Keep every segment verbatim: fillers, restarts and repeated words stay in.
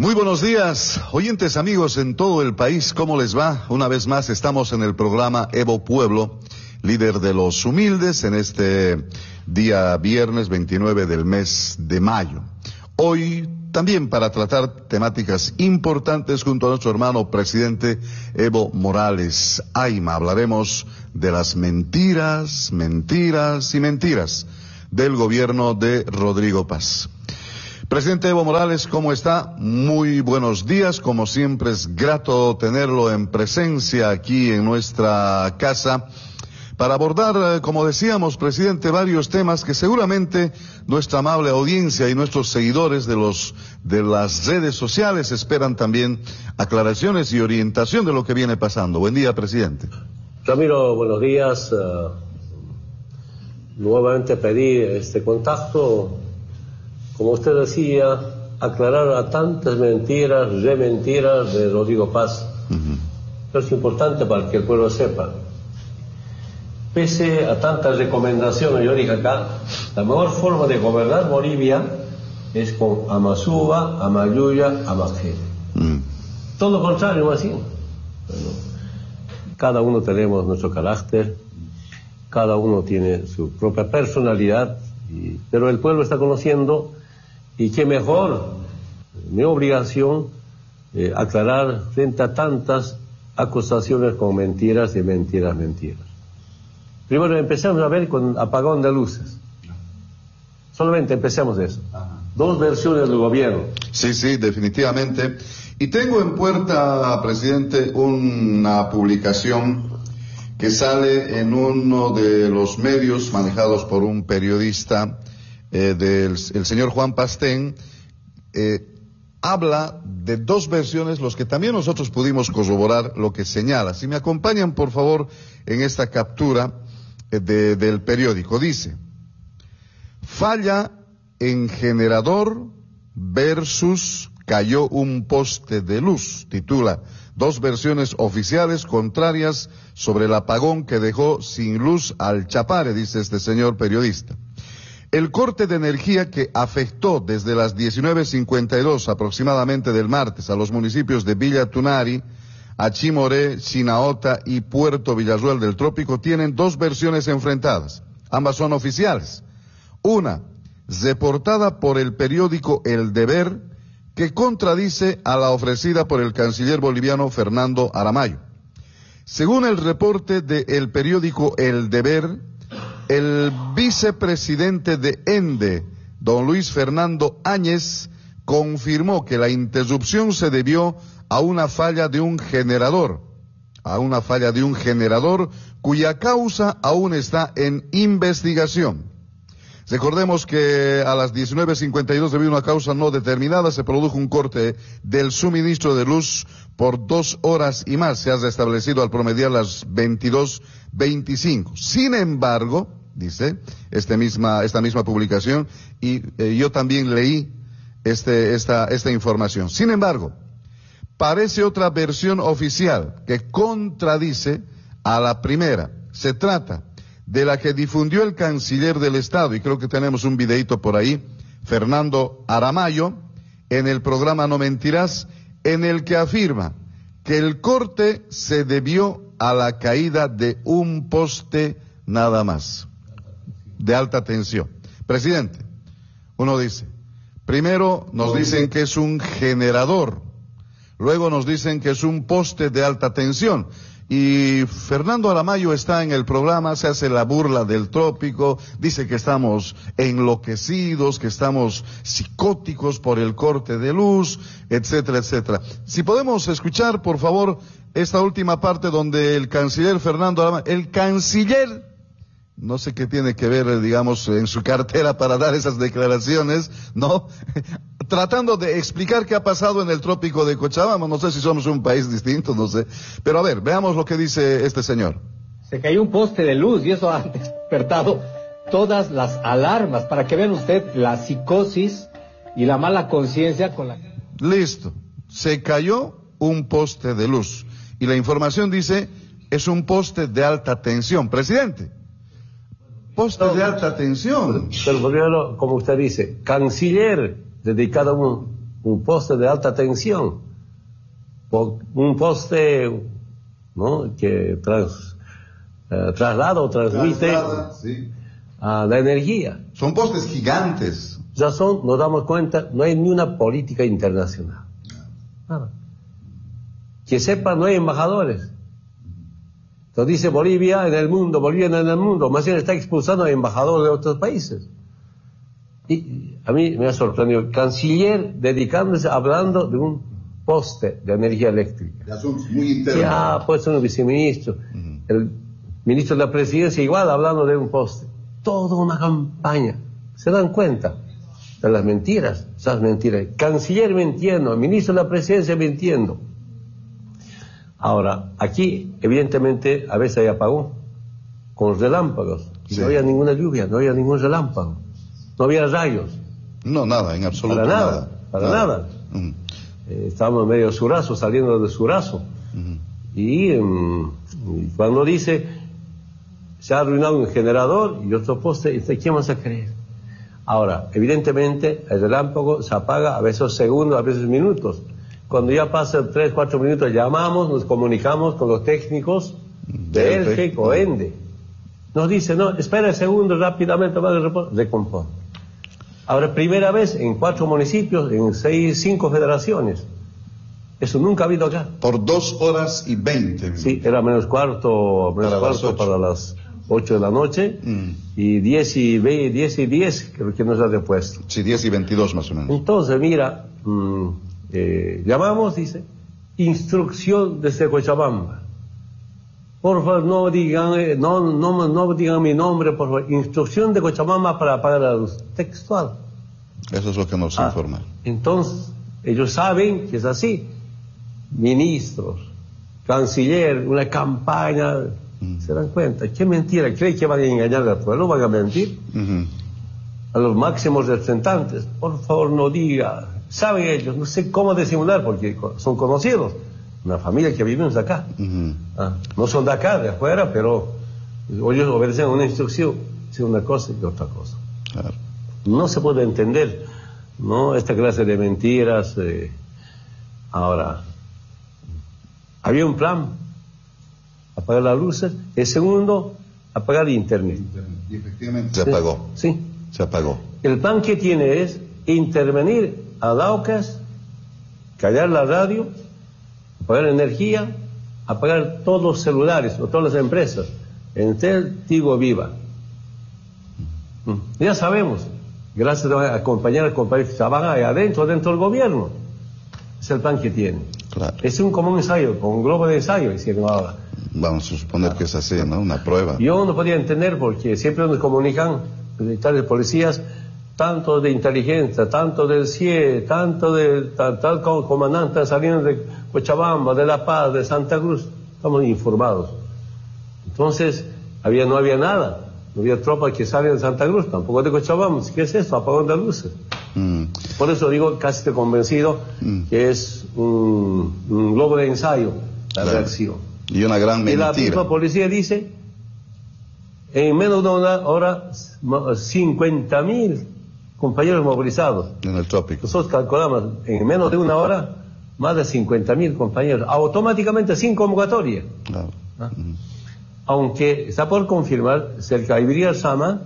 Muy buenos días, oyentes amigos en todo el país, ¿cómo les va? Una vez más estamos en el programa Evo Pueblo, líder de los humildes, en este día viernes veintinueve del mes de mayo. Hoy también para tratar temáticas importantes junto a nuestro hermano presidente Evo Morales Ayma. Hablaremos de las mentiras, mentiras y mentiras del gobierno de Rodrigo Paz. Presidente Evo Morales, ¿cómo está? Muy buenos días, como siempre es grato tenerlo en presencia aquí en nuestra casa para abordar, como decíamos, presidente, varios temas que seguramente nuestra amable audiencia y nuestros seguidores de los de las redes sociales esperan también aclaraciones y orientación de lo que viene pasando. Buen día, presidente. Ramiro, buenos días. Uh, nuevamente pedí este contacto. Como usted decía, aclarar a tantas mentiras, rementiras de Rodrigo Paz. Uh-huh. Pero es importante para que el pueblo sepa. Pese a tantas recomendaciones, yo dije acá, la mejor forma de gobernar Bolivia es con Amazúa, Amayuya, Amajé. Uh-huh. Todo lo contrario, no así. Bueno, cada uno tenemos nuestro carácter, cada uno tiene su propia personalidad, y, pero el pueblo está conociendo. Y qué mejor, mi obligación, eh, aclarar frente a tantas acusaciones con mentiras y mentiras, mentiras. Primero empecemos a ver con apagón de luces. Solamente empecemos de eso. Dos versiones del gobierno. Sí, sí, definitivamente. Y tengo en puerta, presidente, una publicación que sale en uno de los medios manejados por un periodista, Eh, del el señor Juan Pastén, eh, habla de dos versiones, los que también nosotros pudimos corroborar lo que señala. Si me acompañan, por favor, en esta captura eh, de, del periódico. Dice, falla en generador versus cayó un poste de luz. Titula, dos versiones oficiales contrarias sobre el apagón que dejó sin luz al Chapare, dice este señor periodista. El corte de energía que afectó desde las diecinueve cincuenta y dos aproximadamente del martes a los municipios de Villa Tunari, Achimoré, Chinaota y Puerto Villarruel del Trópico tienen dos versiones enfrentadas. Ambas son oficiales. Una, reportada por el periódico El Deber, que contradice a la ofrecida por el canciller boliviano Fernando Aramayo. Según el reporte del periódico El Deber, el vicepresidente de ENDE, don Luis Fernando Áñez, confirmó que la interrupción se debió a una falla de un generador, a una falla de un generador cuya causa aún está en investigación. Recordemos que a las diecinueve cincuenta y dos, debido a una causa no determinada, se produjo un corte del suministro de luz por dos horas y más. Se ha restablecido al promediar las veintidós veinticinco. Sin embargo, dice este misma, esta misma publicación, y eh, yo también leí este, esta, esta información. Sin embargo, parece otra versión oficial que contradice a la primera. Se trata de la que difundió el canciller del Estado, y creo que tenemos un videíto por ahí, Fernando Aramayo, en el programa No Mentirás, en el que afirma que el corte se debió a la caída de un poste nada más, de alta tensión. Presidente, uno dice, primero nos dicen que es un generador, luego nos dicen que es un poste de alta tensión, y Fernando Aramayo está en el programa, se hace la burla del trópico, dice que estamos enloquecidos, que estamos psicóticos por el corte de luz, etcétera, etcétera. Si podemos escuchar, por favor, esta última parte donde el canciller Fernando Aramayo, el canciller, no sé qué tiene que ver, digamos, en su cartera para dar esas declaraciones, ¿no? Tratando de explicar qué ha pasado en el trópico de Cochabamba. No sé si somos un país distinto, no sé. Pero a ver, veamos lo que dice este señor. Se cayó un poste de luz y eso ha despertado todas las alarmas, para que vean usted la psicosis y la mala conciencia con la... Listo. Se cayó un poste de luz. Y la información dice, es un poste de alta tensión. Presidente. Poste no, de alta tensión. Pero, pero como usted dice, canciller, desde cada uno un poste de alta tensión, un poste, ¿no?, que trans, eh, traslada o transmite Traslada, sí. a la energía. Son postes gigantes. Ya son, nos damos cuenta, no hay ni una política internacional. Nada. Que sepa, no hay embajadores. Entonces dice Bolivia en el mundo, Bolivia en el mundo, más bien está expulsando a embajadores de otros países. Y a mí me ha sorprendido, el canciller dedicándose, hablando de un poste de energía eléctrica. De asuntos muy internos. Ya ha puesto un viceministro, uh-huh. El ministro de la presidencia igual hablando de un poste. Toda una campaña. ¿Se dan cuenta de las mentiras? Esas mentiras. El canciller mintiendo, el ministro de la presidencia mintiendo. Ahora, aquí, evidentemente, a veces hay apagón, con relámpagos. Y sí. No había ninguna lluvia, no había ningún relámpago. No había rayos. No, nada, en absoluto para nada. nada. Para nada. nada. Uh-huh. Eh, estábamos medio Surazo, saliendo de Surazo. Uh-huh. Y, um, y cuando dice, se ha arruinado un generador y otro poste, ¿quién vas a creer? Ahora, evidentemente, el relámpago se apaga a veces segundos, a veces minutos. Cuando ya pasan tres, cuatro minutos, llamamos, nos comunicamos con los técnicos de ELGEC o ENDE. Nos dice, no, espera segundos, rápidamente va a recompor. Ahora, primera vez en cuatro municipios, en seis, cinco federaciones. Eso nunca ha habido acá. Por dos horas y veinte. Sí, era menos cuarto, menos para cuarto las para las ocho de la noche, mm. y diez y veinte, diez y diez, creo que nos ha depuesto. Sí, diez y veintidós más o menos. Entonces, mira, mmm, eh, llamamos, dice, instrucción desde Cochabamba. Por favor, no digan, eh, no, no, no digan mi nombre, por favor. Instrucción de Cochabamba para apagar la luz. Textual. Eso es lo que nos ah, informa. Entonces, ellos saben que es así. Ministros, canciller, una campaña, mm. se dan cuenta. ¿Qué mentira? ¿Creen que van a engañar al pueblo? ¿Van a mentir? Uh-huh. A los máximos representantes, por favor, no diga. Saben ellos, no sé cómo disimular, porque son conocidos. Una familia que vivimos acá. Uh-huh. Ah, no son de acá, de afuera, pero ellos obedecen una instrucción. Es una cosa y otra cosa. Claro. No se puede entender, ¿no?, esta clase de mentiras. Eh. Ahora, había un plan, apagar las luces. El segundo, apagar el internet. Y efectivamente se apagó. Sí. Se apagó. El plan que tiene es intervenir a Laucas, callar la radio, apagar energía, apagar todos los celulares o todas las empresas, Entel, Tigo, Viva. Ya sabemos, gracias a acompañar al compañero que trabaja ahí adentro, dentro del gobierno. Es el plan que tiene. Claro. Es un como un ensayo, con un globo de ensayo, hicieron ahora. Vamos a suponer que es así, ¿no? Una prueba. Yo no podía entender porque siempre nos comunican militares, policías, tanto de inteligencia, tanto del C I E, tanto de tal, tal comandante saliendo de Cochabamba, de La Paz, de Santa Cruz, estamos informados. Entonces, había, no había nada, no había tropas que salen de Santa Cruz, tampoco de Cochabamba. ¿Qué es esto? Apagón de luces. Mm. Por eso digo, casi estoy convencido, mm. que es un, un globo de ensayo, la claro. reacción. Y una gran mentira. Y la misma policía dice, en menos de una hora, cincuenta mil compañeros movilizados. En el trópico. Nosotros calculamos, en menos de una hora, más de cincuenta mil compañeros, automáticamente sin convocatoria. Claro. ¿Ah? Uh-huh. Aunque está por confirmar, cerca de Ibirá Sama,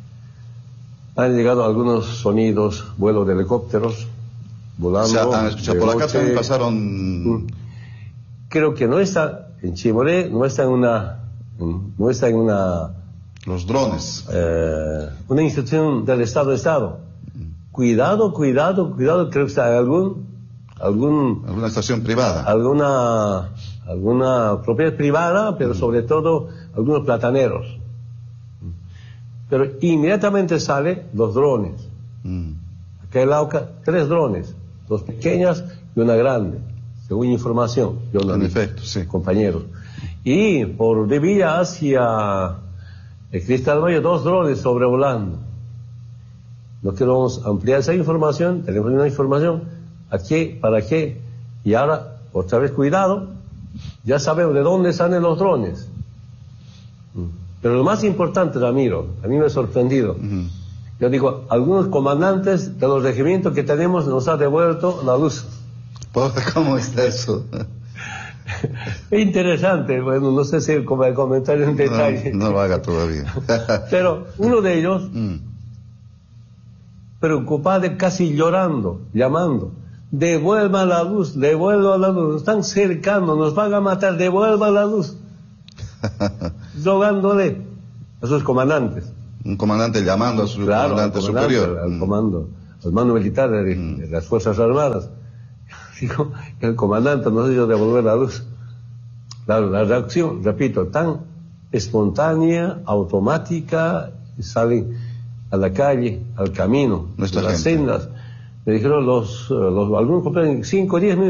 han llegado algunos sonidos, vuelos de helicópteros, volando. O sea, han escuchado, por acá también pasaron. Creo que no está, en Chimoré, no está en una, no está en una. Los drones. Eh, una institución del Estado de Estado. Cuidado, cuidado, cuidado, creo que está algún, algún. Alguna estación privada. Alguna, alguna propiedad privada, pero mm. sobre todo algunos plataneros. Pero inmediatamente salen los drones. Mm. Acá en Lauca, tres drones, dos pequeñas y una grande, según información. Yo no en efecto, sí. Compañeros. Y por de Villa hacia el Cristal Valle, dos drones sobrevolando. No queremos ampliar esa información, tenemos una información, ¿a qué? ¿Para qué? Y ahora, otra vez cuidado, ya sabemos de dónde salen los drones. Pero lo más importante, Ramiro, a mí me ha sorprendido, uh-huh. Yo digo, algunos comandantes de los regimientos que tenemos nos ha devuelto la luz. ¿Cómo está eso? Es interesante, bueno, no sé si comentar en detalle. No, no lo haga todavía. Pero uno de ellos, mm. preocupado, casi llorando, llamando, devuelvan la luz, devuelvan la luz, nos están cercando, nos van a matar, devuelvan la luz. Rogándole a sus comandantes. Un comandante llamando a su claro, comandante, al comandante superior. Al mm. comando, al mando militar de, mm. de las Fuerzas Armadas. Dijo que el comandante nos hizo devolver la luz. Claro, la reacción, repito, tan espontánea, automática, salen a la calle, al camino, Nuestra a las gente. sendas. Me dijeron los, los algunos compañeros, cinco o diez minutos.